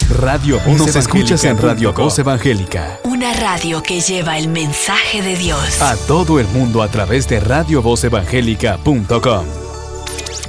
Radio Voz Nos escuchas en Radio Voz Evangélica. Una radio que lleva el mensaje de Dios a todo el mundo a través de radiovozevangélica.com.